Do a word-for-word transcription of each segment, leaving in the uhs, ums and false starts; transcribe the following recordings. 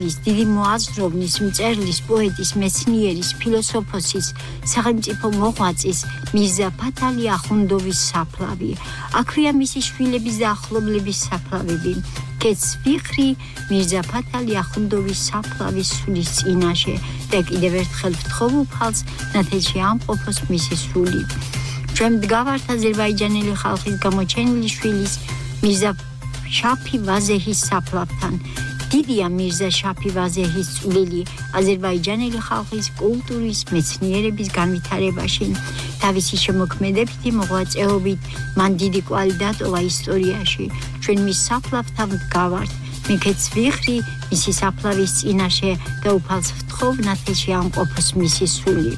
დიდი მოაზროვნის, მწერლის, პოეტის, მეცნიერის, ფილოსოფოსის, სახელმწიფო მოღვაწის მირზა ფათალი ახუნდოვის საფლავი. აქვეა მისი შვილების და ახლობლების საფლავები. კეცვიხრი მირზა ფათალი ახუნდოვის საფლავის სულის წინაშე და კიდევ ერთხელ ვთხოვ უფალს, ნათელში ამყოფოს მისი სული. ჩვენ მდგავართ აზერბაიჯანელი ხალხის გამოჩენილი შვილის მირზა შაფი ვაზეჰის საფლავთან. დიდია მირზა შაფი ვაზეჰის წვლილი აზერბაიჯანელი ხალხის კულტურის, მეცნიერების განვითარებაში. თავისი შემოქმედებითი მოღვაწეობით მან დიდი კვალი დატოვა ისტორიაში. ჩვენ მის საფლავთან ვდგავართ. მიკეცვიხრი მისი საფლავის წინაშე და უფალს ვთხოვ, ნათელში ამყოფოს მისი სული.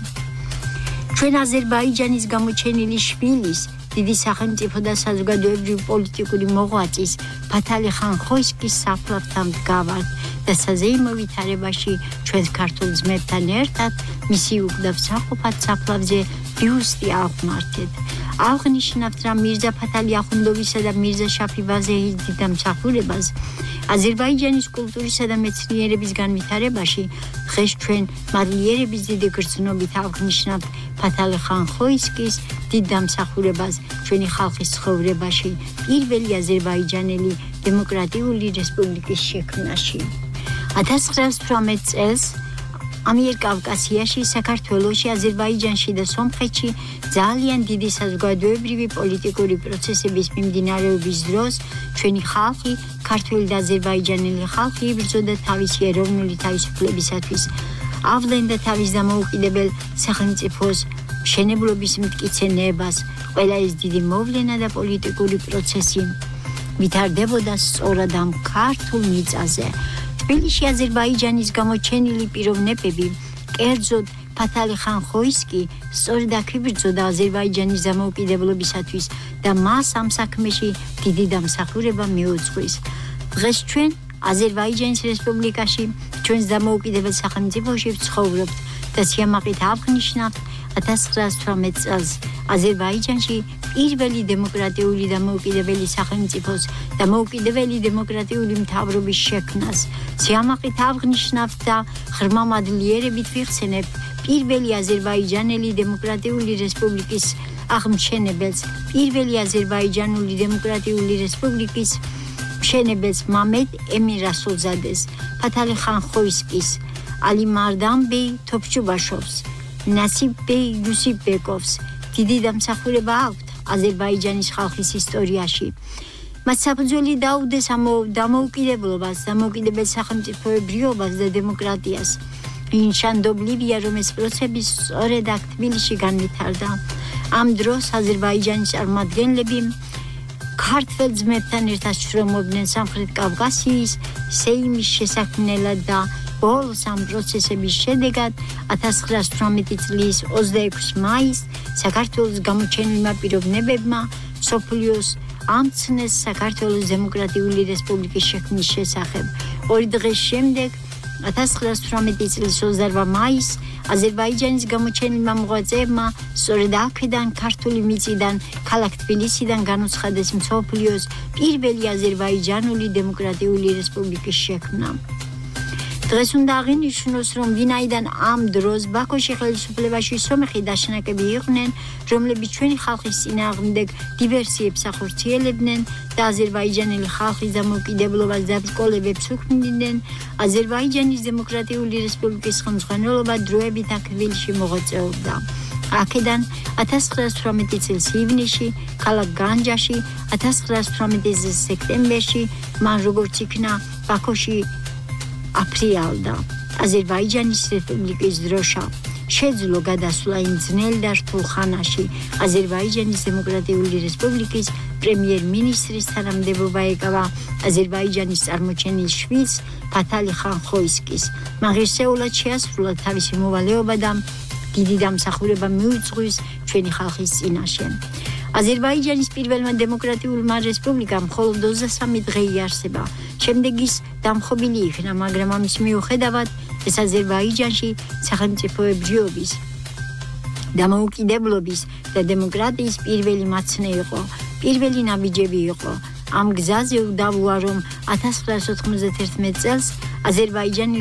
ჩვენ აზერბაიჯანის გამოჩენილი შვილის, დიდი სახელმწიფო და საზოგადოებრივი პოლიტიკური მოღვაწის ფათალი ხანხოისკის საფლავთან ვდგავართ და საზეიმო ვითარებაში ჩვენ ქართულ ძმებთან ერთად მისი უგდავ საყოფად საფლავზე ბიუსტი აღმართეთ. აღნიშნავთ, რომ მირზა ფათალი ახუნდოვისა და მირზა შაფი ვაზეჰის დიდამსახურებას აზერბაიჯანის კულტურისა და მეცნიერების განვითარებაში დღეს ჩვენ მადლიერების დიდი გრძნობით აღნიშნავთ ფათალი ხანხოისკის დიდ დამსახურებას ჩვენი ხალხის ცხოვრებაში პირველი აზერბაიჯანელი დემოკრატიული რესპუბლიკის შექმნაში. ათას ცხრაას თვრამეტ წელს ამიერკავკასიაში, საქართველოში, აზერბაიჯანში და სომხეთში ძალიან დიდი საზოგადოებრივი პოლიტიკური პროცესების მიმდინარეობის დროს ჩვენი ხალხი, ქართველი და აზერბაიჯანელი ხალხი იბრძოდა თავისი ეროვნული თავისუფლებისათვის. ავლენდა თავის დამოუკიდებელ სახელმწიფოს მშენებლობის მტკიცენებას. ყველა ეს დიდი მოვლენა და პოლიტიკური პროცესი ვითარდებოდა სწორად ამ ქართულ მიწაზე. თბილისში აზერბაიჯანის გამოჩენილი პიროვნებები, კერძოდ ფათალი ხანხოისკი, სწორედ აქ იბრძოდა აზერბაიჯანის დამოუკიდებლობისათვის და მას ამ საქმეში დიდი დამსახურება მიუძღვის. დღეს ჩვენ აზერბაიჯანის რესპუბლიკაში, ჩვენს დამოუკიდებელ სახელმწიფოში ვცხოვრობთ და სიამაყით აღნიშნავთ ათას ცხრაას თვრამეტ წელს აზერბაიჯანში პირველი დემოკრატიული დამოუკიდებელი სახელმწიფოს დამოუკიდებელი დემოკრატიული მთავრობის შექმნას. სიამაყით აღნიშნავთ და ღრმა მადლიერებით ვიხსენებთ პირველი აზერბაიჯანელი დემოკრატიული რესპუბლიკის აღმშენებელს, პირველი აზერბაიჯანული დემოკრატიული რესპუბლიკის მშენებელს მამედ ემირ რასულზადეს, ფათალი ხანხოისკის, ალი მარდანბეი თოფჩუბაშოვს, ნასიბბეი იუსიფბეკოვს დიდი დამსახურება აქვთ აზერბაიჯანის ხალხის ისტორიაში. მათ საფუძველი დაუდეს ამ დამოუკიდებლობას, დამოუკიდებელ სახელმწიფოებრიობას და დემოკრატიას. ინშანდობლივია, რომ ეს პროცესები სწორედ აქ თბილისში განვითარდა. ამ დროს აზერბაიჯანის წარმომადგენლები ქართველ ძმებთან ერთად შრომობდნენ სამხრეთ კავკასიის სეიმის შესაქმნელად და ბოლოს ამ პროცესების შედეგად ათას ცხრაას თვრამეტი წლის ოცდაექვსი მაისს საქართველოს გამოჩენილმა პიროვნებებმა მსოფლიოს ამცნეს საქართველოს დემოკრატიული რესპუბლიკის შექმნის შესახებ. ორი დღის შემდეგ ათას ცხრაას თვრამეტი წლის ოცდაოთხ მაისს აზერბაიჯანის გამოჩენილმა მოღვაწეებმა სწორედ აქედან ქართული მიწიდან ქალაქ თბილისიდან განუცხადეს მსოფლიოს პირველი აზერბაიჯანული დემოკრატიული რესპუბლიკის შექმნა. დღეს უნდა აღინიშნოს, რომ ვინაიდან ამ დროს ბაქოში ხელისუფლებაში სომეხი დაშნაკები იყვნენ, რომლებიც ჩვენი ხალხის წინააღმდეგ დივერსიებს ახორციელებდნენ და აზერბაიჯანელი ხალხის დამოუკიდებლობას დაბრკოლებებს უქმნიდნენ, აზერბაიჯანის დემოკრატიული რესპუბლიკის ხელმძღვანელობა დროებით აქ თბილისში მოღვაწეობდა. აქედან ათას ცხრაას თვრამეტი წლის ივნისში, ქალაქ განჯაში, ათას ცხრაას თვრამეტი წლის სექტემბერში, მან როგორც იქნა ბაქოში აფრიალდა აზერბაიჯანის რესპუბლიკის დროშა. შეძლო გადასვლა იმ ძნელ და რთულ ხანაში. აზერბაიჯანის დემოკრატიული რესპუბლიკის პრემიერ-მინისტრის თანამდებობა ეკავა აზერბაიჯანის წარმოჩენილ შვილს ფათალი ხანხოისკის. მან ღირსეულად შეასრულა თავისი მოვალეობა და დიდი დამსახურება მიუძღვის ჩვენი ხალხის წინაშე. აზერბაიჯანის პირველმა დემოკრატიულმა რესპუბლიკამ მხოლოდ ოცდასამი დღე იარსება. შემდეგ ის დამხობილი იქნა, მაგრამ ამის მიუხედავად ეს აზერბაიჯანში სახელმწიფოებრიობის, დამოუკიდებლობის და დემოკრატიის პირველი მაცნე იყო, პირველი ნაბიჯები იყო. ამ გზაზე უდავოა, რომ ათას ცხრაას ოთხმოცდათერთმეტ წელს აზერბაიჯანი